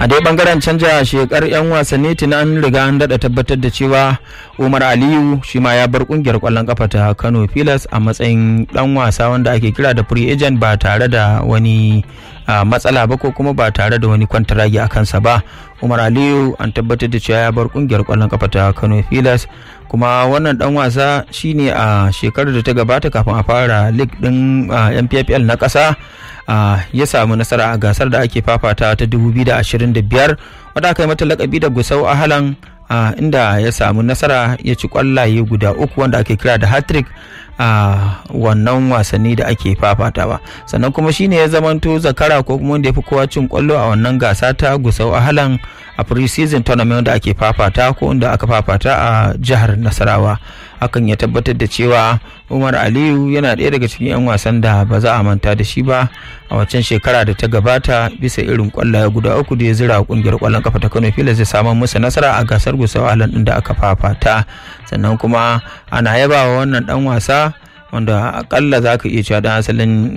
a dai bangaren canja shekar 'yan wasanni tunan riga an daɗa tabbatar da cewa Umar Aliyu shi ma ya bar kungiyar kwallon kafa ta Kano Pilas a matsayin dan wasa wanda ake kira da free agent ba tare da wani matsala ba ko kuma ba tare da wani kwantaragi a kansa ba. Umar Aliyu an tabbatar da cewa ya bar kungiyar kwallon kafa ta Kano Pilas, kuma wannan dan wasa shine a shekarar da ta gabata kafin a fara league din NPFL na ƙasa ya samu nasara a gasar da ake fafata ta 2025 wadda aka yi mata lakabi da Gusau Ahalan, inda ya samu nasara ya ci kwallaye guda 3 wanda ake kira da hat-trick a wannan wasanni da ake fafatawa. Sannan kuma shine ya zamanto zakara ko kuma wanda ya fi kowa cin kwallo a wannan gasa ta Gusau Ahalan a pre-season tournament da ake fafata ko inda aka fafata a jihar Nasarawa. Hakan ya tabbatar da cewa Umar Aliyu yana ɗaya daga cikin 'yan wasan da ba za a manta da shi ba a waccan shekara da ta gabata bisa irin kwallaye guda 3 da ya zira kungiyar kwallon kafa ta Kano Pilas ya samu musu nasara a gasar Gusau Ahalan din da aka fafata. Sannan kuma ana yaba wa wannan dan wasa wanda akalla za ka iya cewa dan asalin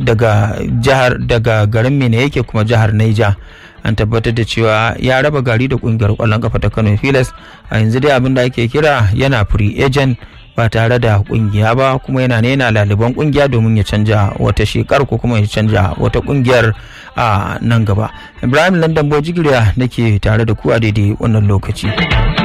daga garin Mene yake kuma jihar Niger. An tabbatar da cewa ya raba gari da kungiyar kwallon kafa ta Kano Pilas, a yanzu dai abin da ake kira yana free agent ba tare da kungiya ba, kuma yana laliban kungiya domin ya canja wata shekar ko kuma ya canja wata kungiyar a nan gaba. Ibrahim London Bojigiriya nake tare da ku a daidai wannan lokaci.